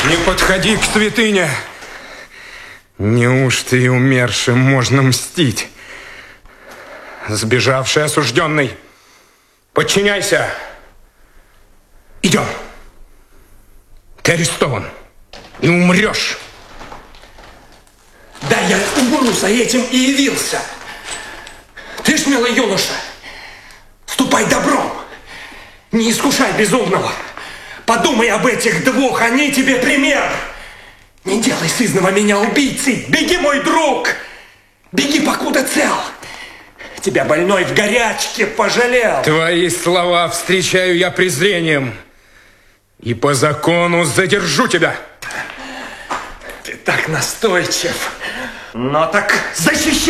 Не подходи к святыне. Неужто и умершим можно мстить? Сбежавший осужденный, подчиняйся. Идем. Ты арестован и умрешь. Да, я умру, за этим и явился. Ты ж, милый юноша, ступай добром. Не искушай безумного. Подумай об этих двух, они тебе пример. Не делай сызнова меня убийцей. Беги, мой друг. Беги, покуда цел. Тебя больной в горячке пожалел. Твои слова встречаю я презрением. И по закону задержу тебя. Ты так настойчив. Но так защищай.